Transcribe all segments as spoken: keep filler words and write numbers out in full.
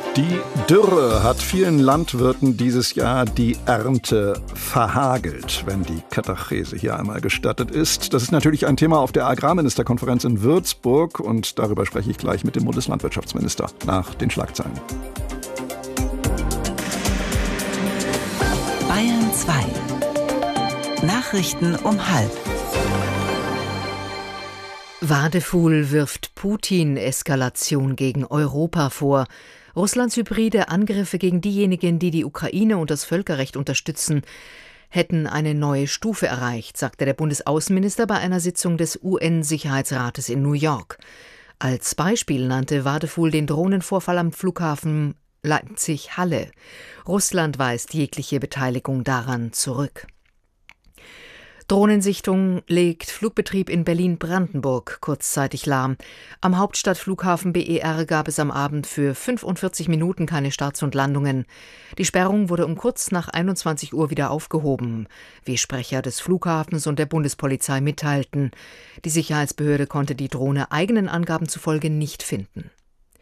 Die Dürre hat vielen Landwirten dieses Jahr die Ernte verhagelt, wenn die Katachese hier einmal gestattet ist. Das ist natürlich ein Thema auf der Agrarministerkonferenz in Würzburg und darüber spreche ich gleich mit dem Bundeslandwirtschaftsminister nach den Schlagzeilen. Bayern zwei. Nachrichten um halb. Wadefuhl wirft Putin Eskalation gegen Europa vor. Russlands hybride Angriffe gegen diejenigen, die die Ukraine und das Völkerrecht unterstützen, hätten eine neue Stufe erreicht, sagte der Bundesaußenminister bei einer Sitzung des U N-Sicherheitsrates in New York. Als Beispiel nannte Wadefuhl den Drohnenvorfall am Flughafen Leipzig-Halle. Russland weist jegliche Beteiligung daran zurück. Drohnensichtung legt Flugbetrieb in Berlin-Brandenburg kurzzeitig lahm. Am Hauptstadtflughafen B E R gab es am Abend für fünfundvierzig Minuten keine Starts und Landungen. Die Sperrung wurde um kurz nach einundzwanzig Uhr wieder aufgehoben, wie Sprecher des Flughafens und der Bundespolizei mitteilten. Die Sicherheitsbehörde konnte die Drohne eigenen Angaben zufolge nicht finden.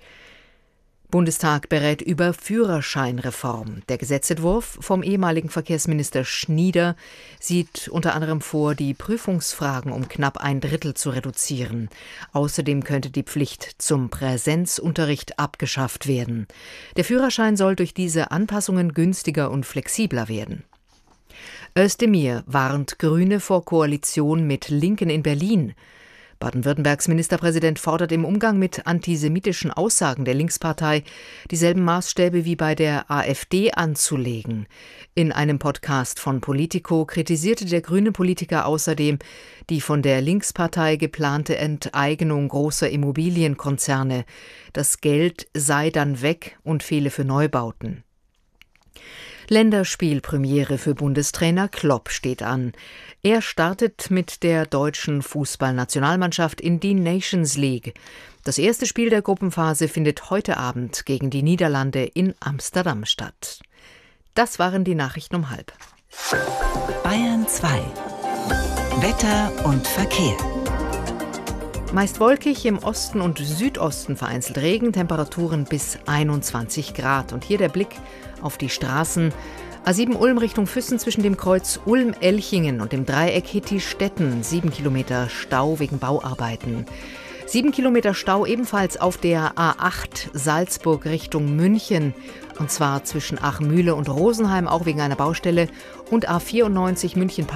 Bundestag berät über Führerscheinreform. Der Gesetzentwurf vom ehemaligen Verkehrsminister Schnieder sieht unter anderem vor, die Prüfungsfragen um knapp ein Drittel zu reduzieren. Außerdem könnte die Pflicht zum Präsenzunterricht abgeschafft werden. Der Führerschein soll durch diese Anpassungen günstiger und flexibler werden. Özdemir warnt Grüne vor Koalition mit Linken in Berlin. Baden-Württembergs Ministerpräsident fordert im Umgang mit antisemitischen Aussagen der Linkspartei dieselben Maßstäbe wie bei der AfD anzulegen. In einem Podcast von Politico kritisierte der grüne Politiker außerdem die von der Linkspartei geplante Enteignung großer Immobilienkonzerne. Das Geld sei dann weg und fehle für Neubauten. Länderspielpremiere für Bundestrainer Klopp steht an. Er startet mit der deutschen Fußballnationalmannschaft in die Nations League. Das erste Spiel der Gruppenphase findet heute Abend gegen die Niederlande in Amsterdam statt. Das waren die Nachrichten um halb. Bayern zwei. Wetter und Verkehr. Meist wolkig, im Osten und Südosten vereinzelt Regen, Temperaturen bis einundzwanzig Grad. Und hier der Blick auf die Straßen. A sieben Ulm Richtung Füssen zwischen dem Kreuz Ulm-Elchingen und dem Dreieck Hitti-Stetten. Sieben Kilometer Stau wegen Bauarbeiten. Sieben Kilometer Stau ebenfalls auf der A acht Salzburg Richtung München. Und zwar zwischen Achmühle und Rosenheim, auch wegen einer Baustelle. Und A vierundneunzig München